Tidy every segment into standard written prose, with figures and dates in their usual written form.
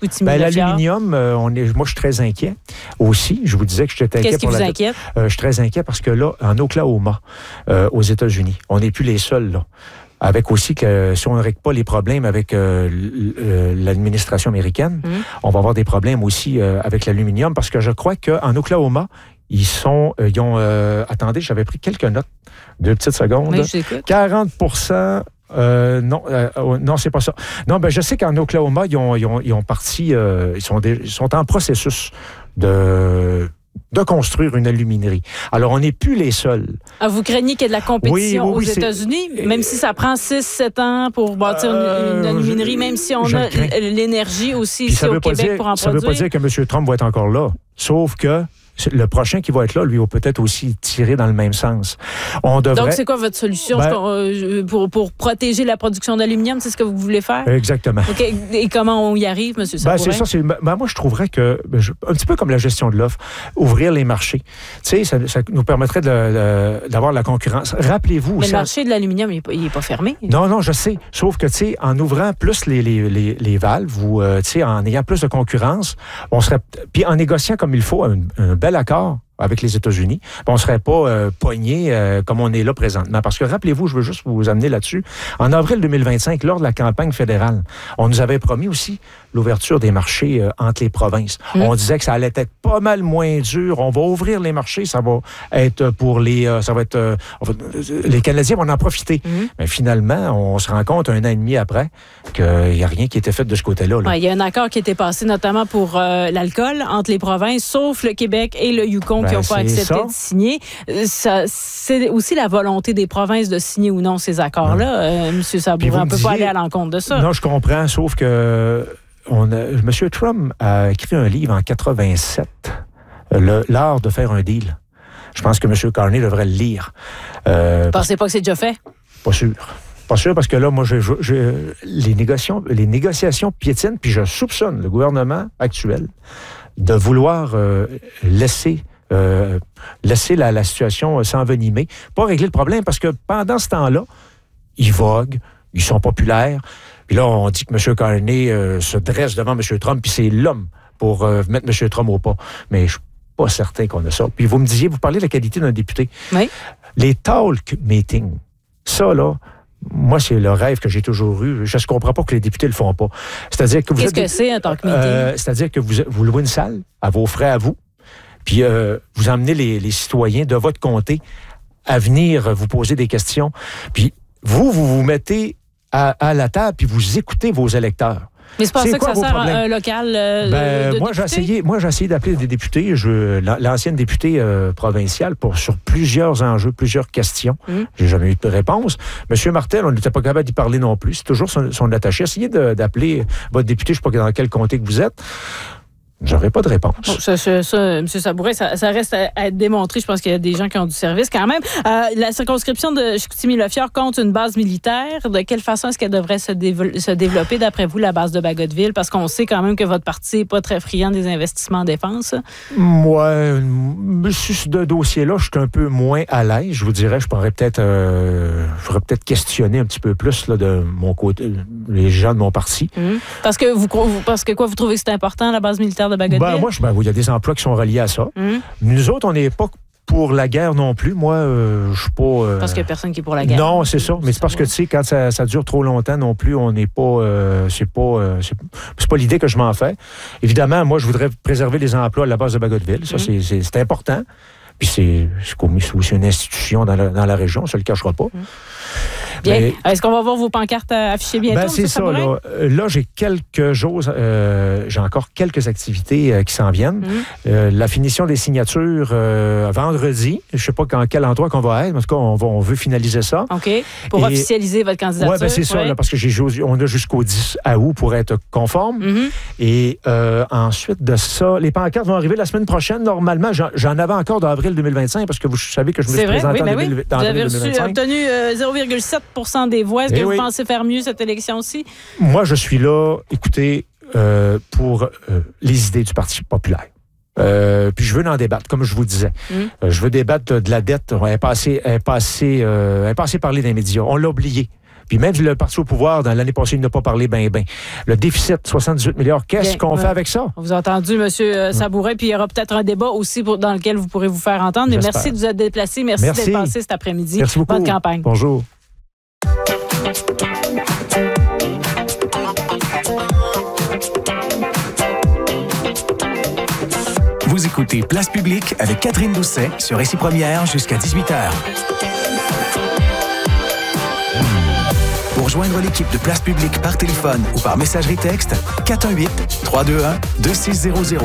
L'aluminium, moi, je suis très inquiet aussi. Je vous disais que j'étais inquiet. Qu'est-ce qui vous inquiète? Je suis très inquiet parce que là, en Oklahoma, aux États-Unis, on n'est plus les seuls, là. Avec aussi que si on ne règle pas les problèmes avec l'administration américaine, on va avoir des problèmes aussi avec l'aluminium parce que je crois qu'en Oklahoma, attendez, j'avais pris quelques notes, 2 petites secondes. Oui, je t'écoute. 40%. Non, c'est pas ça. Non, je sais qu'en Oklahoma, ils ont parti, ils sont en processus de construire une aluminerie. Alors, on n'est plus les seuls. Vous craignez qu'il y ait de la compétition aux États-Unis, même si ça prend 6-7 ans pour bâtir une aluminerie, même si on a l'énergie aussi ici au Québec pour en produire? Ça ne veut pas dire que M. Trump va être encore là, sauf que le prochain qui va être là, lui, va peut-être aussi tirer dans le même sens. Donc, c'est quoi votre solution pour protéger la production d'aluminium? C'est ce que vous voulez faire? Exactement. Okay. Et comment on y arrive, M. Sabourin? C'est ça. Moi, je trouverais que, un petit peu comme la gestion de l'offre, ouvrir les marchés. Tu sais, ça nous permettrait d'avoir la concurrence. Rappelez-vous... Mais le marché de l'aluminium, il n'est pas fermé. Non, je sais. Sauf que, tu sais, en ouvrant plus les valves ou, tu sais, en ayant plus de concurrence, on serait... Puis en négociant comme il faut un bel accord avec les États-Unis, on ne serait pas pogné comme on est là présentement. Parce que, rappelez-vous, je veux juste vous amener là-dessus, en avril 2025, lors de la campagne fédérale, on nous avait promis aussi l'ouverture des marchés entre les provinces. On disait que ça allait être pas mal moins dur. On va ouvrir les marchés, ça va être pour les... les Canadiens vont en profiter. Mais finalement, on se rend compte 1 an et demi après qu'il n'y a rien qui était fait de ce côté-là. Il y a un accord qui était passé notamment pour l'alcool entre les provinces, sauf le Québec et le Yukon qui n'ont pas accepté de signer. C'est aussi la volonté des provinces de signer ou non ces accords-là. M. Sabourin, on ne peut pas aller à l'encontre de ça. Non, je comprends, sauf que M. Trump a écrit un livre en 87, L'art de faire un deal. Je pense que M. Carney devrait le lire. Pensez pas que c'est déjà fait? Pas sûr. Pas sûr, parce que là, moi, les négociations piétinent, puis je soupçonne le gouvernement actuel de vouloir laisser la situation s'envenimer, pas régler le problème, parce que pendant ce temps-là, ils voguent, ils sont populaires. Puis là, on dit que M. Carney se dresse devant M. Trump, puis c'est l'homme pour mettre M. Trump au pas. Mais je suis pas certain qu'on a ça. Puis vous parlez de la qualité d'un député. Oui. Les talk meetings, ça, là, moi, c'est le rêve que j'ai toujours eu. Je ne comprends pas que les députés ne le font pas. C'est-à-dire que Qu'est-ce que c'est un talk meeting? C'est-à-dire que vous louez une salle à vos frais à vous, puis vous emmenez les citoyens de votre comté à venir vous poser des questions. Puis vous mettez à la table, puis vous écoutez vos électeurs. Mais c'est pas ça que ça sert un local de moi, j'ai essayé d'appeler des députés, l'ancienne députée provinciale, sur plusieurs enjeux, plusieurs questions. J'ai jamais eu de réponse. M. Martel, on n'était pas capable d'y parler non plus. C'est toujours son attaché. Essayez d'appeler votre député, je ne sais pas dans quel comté que vous êtes. J'aurais pas de réponse. Bon, ça, M. Sabourin, ça reste à être démontré. Je pense qu'il y a des gens qui ont du service quand même. La circonscription de Chicoutimi-Le-Fjord compte une base militaire. De quelle façon est-ce qu'elle devrait se développer, d'après vous, la base de Bagotville? Parce qu'on sait quand même que votre parti n'est pas très friand des investissements en défense. Moi, sur ce dossier-là, je suis un peu moins à l'aise. Je vous dirais, je pourrais peut-être questionner un petit peu plus là, de mon côté, les gens de mon parti. Parce que vous trouvez que c'est important, la base militaire de Bagotville? Moi, il y a des emplois qui sont reliés à ça. Nous autres, on n'est pas pour la guerre non plus. Moi, je suis pas... Parce qu'il n'y a personne qui est pour la guerre. Non, c'est ça. Mais c'est parce que, tu sais, quand ça dure trop longtemps non plus, on n'est pas... c'est pas l'idée que je m'en fais. Évidemment, moi, je voudrais préserver les emplois à la base de Bagotville. Ça, c'est important. Puis c'est aussi une institution dans la région, on ne se le cachera pas. Bien. Est-ce qu'on va voir vos pancartes affichées bientôt? C'est ça. Là, j'ai j'ai encore quelques activités qui s'en viennent. La finition des signatures vendredi. Je ne sais pas dans quel endroit qu'on va être. En tout cas, on veut finaliser ça. OK. Pour officialiser votre candidature. Oui, c'est ça. Là, parce que on a jusqu'au 10 août pour être conforme. Et ensuite de ça, les pancartes vont arriver la semaine prochaine. Normalement, j'en avais encore d'avril 2025 parce que vous savez que je me suis présenté en avril 2025. Vous avez obtenu 0,7% des voix. Est-ce que vous pensez faire mieux cette élection-ci? Moi, je suis là, écoutez, pour les idées du Parti populaire. Puis je veux en débattre, comme je vous disais. Je veux débattre de la dette. Elle est passée parler des médias. On l'a oublié. Puis même le parti au pouvoir, dans l'année passée, il n'a pas parlé ben. Le déficit, 78 milliards, qu'est-ce qu'on fait avec ça? On vous a entendu, M. Sabourin, puis il y aura peut-être un débat aussi dans lequel vous pourrez vous faire entendre. Mais merci de vous être déplacé. Merci d'être passé cet après-midi. Merci beaucoup. Bonne campagne. Bonjour. Vous écoutez Place Publique avec Catherine Doucet sur Récit Première jusqu'à 18h. Pour joindre l'équipe de Place Publique par téléphone ou par messagerie texte, 418-321-2600.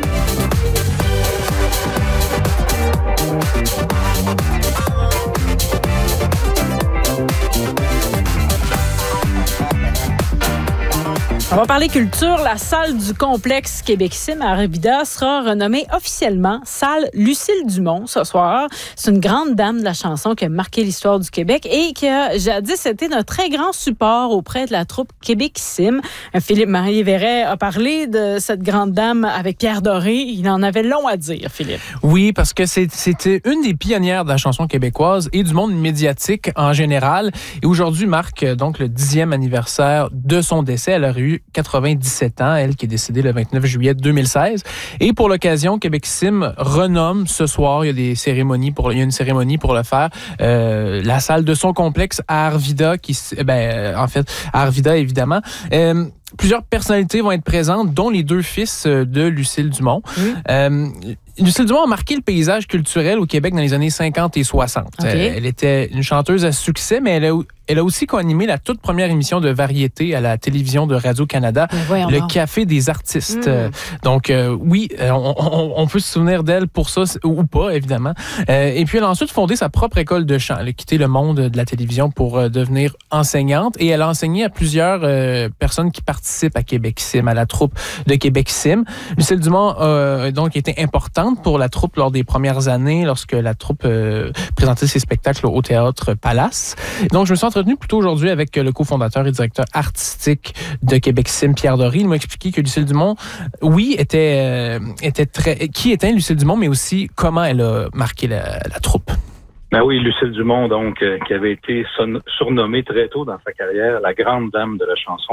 On va parler culture. La salle du complexe Québec-Sim à Arvida sera renommée officiellement salle Lucille Dumont ce soir. C'est une grande dame de la chanson qui a marqué l'histoire du Québec et qui a jadis été d'un très grand support auprès de la troupe Québec-Sim. Philippe-Marie Verret a parlé de cette grande dame avec Pierre Doré. Il en avait long à dire, Philippe. Oui, parce que c'était une des pionnières de la chanson québécoise et du monde médiatique en général. Et aujourd'hui marque donc le 10e anniversaire de son décès. Elle aurait eu 97 ans, elle qui est décédée le 29 juillet 2016. Et pour l'occasion, Québec-Sim renomme ce soir, il y a une cérémonie pour le faire, la salle de son complexe à Arvida, à Arvida évidemment. Plusieurs personnalités vont être présentes, dont les deux fils de Lucille Dumont. Oui. Lucille Dumont a marqué le paysage culturel au Québec dans les années 50 et 60. Okay. Elle était une chanteuse à succès, mais elle a aussi co-animé la toute première émission de variété à la télévision de Radio-Canada, le Café des artistes. Donc, oui, on peut se souvenir d'elle pour ça, ou pas, évidemment. Et puis, elle a ensuite fondé sa propre école de chant. Elle a quitté le monde de la télévision pour devenir enseignante. Et elle a enseigné à plusieurs personnes qui participent à Québec-Sim, à la troupe de Québec-Sim. Lucille Dumont a donc été importante pour la troupe lors des premières années, lorsque la troupe présentait ses spectacles au Théâtre Palace. Donc, je me suis entretenu plutôt aujourd'hui avec le cofondateur et directeur artistique de Québec-Sim, Pierre Doré. Il m'a expliqué que Lucille Dumont, oui, qui était Lucille Dumont, mais aussi comment elle a marqué la troupe. Ben oui, Lucille Dumont, donc, qui avait été surnommée très tôt dans sa carrière la grande dame de la chanson,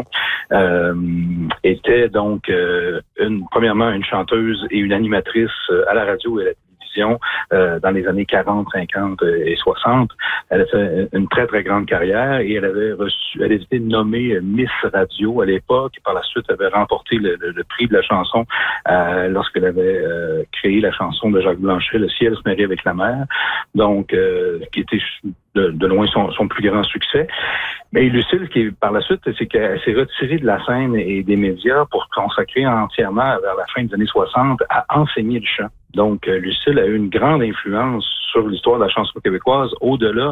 était donc premièrement une chanteuse et une animatrice à la radio et à la télévision dans les années 40, 50 et 60. Elle a fait une très, très grande carrière et elle avait été nommée Miss Radio à l'époque. Par la suite, elle avait remporté le prix de la chanson lorsqu'elle avait créé la chanson de Jacques Blanchet, Le ciel se marie avec la mer. Donc, qui était de loin son plus grand succès. Mais Lucille, par la suite, c'est qu'elle s'est retirée de la scène et des médias pour se consacrer entièrement vers la fin des années 60 à enseigner le chant. Donc, Lucille a eu une grande influence sur l'histoire de la chanson québécoise, au-delà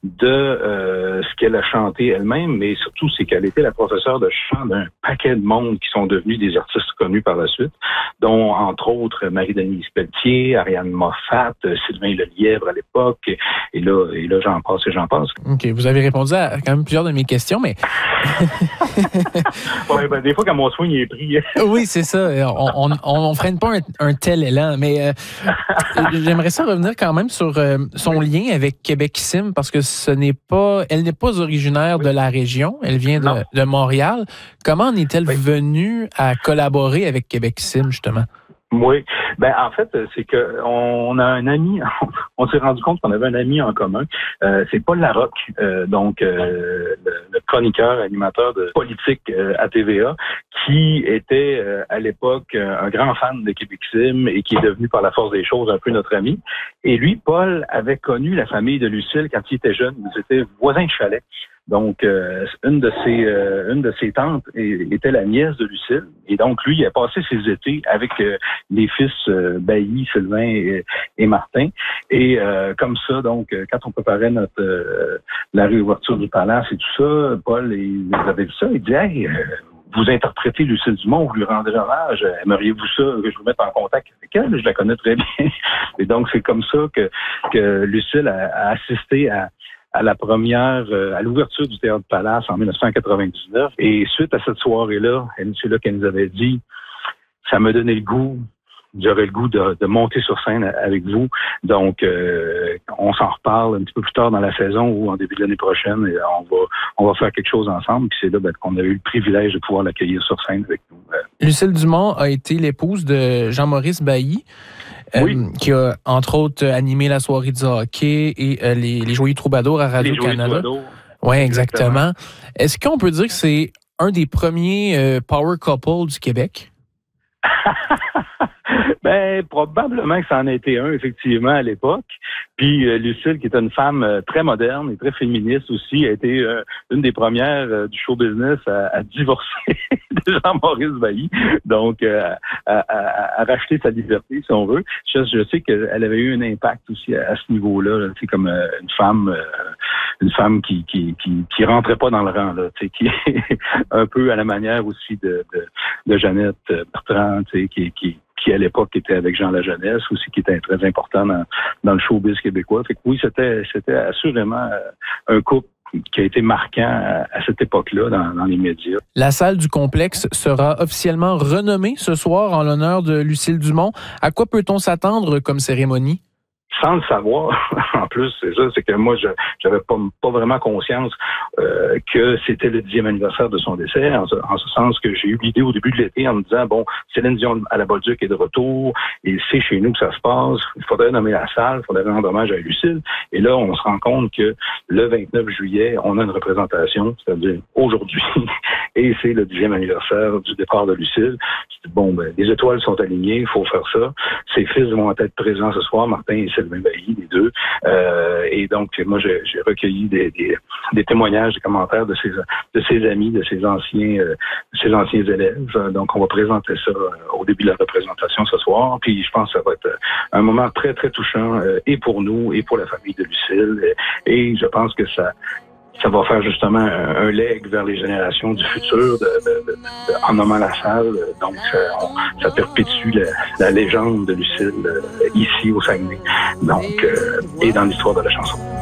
de ce qu'elle a chanté elle-même, mais surtout, c'est qu'elle était la professeure de chant d'un paquet de monde qui sont devenus des artistes connus par la suite, dont, entre autres, Marie-Denise Pelletier, Ariane Moffat, Sylvain Lelièvre à l'époque, et là, j'en passe. OK, vous avez répondu à quand même plusieurs de mes questions, mais... Oui, ben, des fois, quand mon soin est pris... Oui, c'est ça. On freine pas un tel élan, mais j'aimerais ça revenir quand même sur son lien avec Québec-Sim, parce que elle n'est pas originaire de la région, elle vient de Montréal. Comment en est-elle venue à collaborer avec Québec-Sim, justement? Oui. Ben, en fait, c'est que on a un ami, on s'est rendu compte qu'on avait un ami en commun. C'est Paul Larocque, donc le chroniqueur, animateur de politique à TVA, qui était à l'époque un grand fan de Québec-Sim et qui est devenu par la force des choses un peu notre ami. Et lui, Paul, avait connu la famille de Lucille quand il était jeune. Ils étaient voisins de chalet. Donc, une de ses tantes était la nièce de Lucille. Et donc, lui, il a passé ses étés avec les fils Bailly, Sylvain et Martin. Et comme ça, donc, quand on préparait la réouverture du Palace et tout ça, Paul, il avait vu ça, il dit « Hey, vous interprétez Lucille Dumont, vous lui rendez hommage, aimeriez-vous ça que je vous mette en contact avec elle? Je la connais très bien. » Et donc, c'est comme ça que Lucille a assisté à la première, à l'ouverture du Théâtre Palace en 1999. Et suite à cette soirée-là, c'est là qu'elle nous avait dit, ça m'a donné le goût j'aurais le goût de monter sur scène avec vous. Donc, on s'en reparle un petit peu plus tard dans la saison ou en début de l'année prochaine et on va faire quelque chose ensemble. Puis c'est là qu'on a eu le privilège de pouvoir l'accueillir sur scène avec nous. Lucille Dumont a été l'épouse de Jean-Maurice Bailly. Qui a, entre autres, animé la soirée du hockey et les Joyeux Troubadours à Radio-Canada. Oui, exactement. Est-ce qu'on peut dire que c'est un des premiers power couple du Québec? Ben, probablement que ça en a été un, effectivement, à l'époque. Puis Lucille, qui est une femme très moderne et très féministe aussi, a été une des premières du show business à divorcer de Jean-Maurice Bailly. Donc, à racheter sa liberté, si on veut. Je sais qu'elle avait eu un impact aussi à ce niveau-là. C'est comme une femme qui rentrait pas dans le rang, là, qui est un peu à la manière aussi de Jeannette Bertrand, qui à l'époque était avec Jean Lajeunesse aussi, qui était très important dans le showbiz québécois. Fait que oui, c'était assurément un couple qui a été marquant à cette époque-là dans les médias. La salle du complexe sera officiellement renommée ce soir en l'honneur de Lucille Dumont. À quoi peut-on s'attendre comme cérémonie? Sans le savoir, en plus, c'est que moi, j'avais pas vraiment conscience que c'était le 10e anniversaire de son décès, en ce sens que j'ai eu l'idée au début de l'été en me disant, bon, Céline Dion à la Bolduc est de retour, et c'est chez nous que ça se passe, il faudrait nommer la salle, il faudrait rendre hommage à Lucille, et là, on se rend compte que le 29 juillet, on a une représentation, c'est-à-dire aujourd'hui, et c'est le 10e anniversaire du départ de Lucille. Bon, les étoiles sont alignées, il faut faire ça. Ses fils vont être présents ce soir, Martin et Sylvain Bailly, les deux. Et donc, moi, j'ai recueilli des témoignages, des commentaires de ses amis, de ses anciens élèves. Donc, on va présenter ça au début de la représentation ce soir. Puis, je pense que ça va être un moment très, très touchant et pour nous et pour la famille de Lucille. Et je pense que ça va faire justement un leg vers les générations du futur en nommant la salle. Donc, ça perpétue la légende de Lucille ici au Saguenay. Donc, et dans l'histoire de la chanson.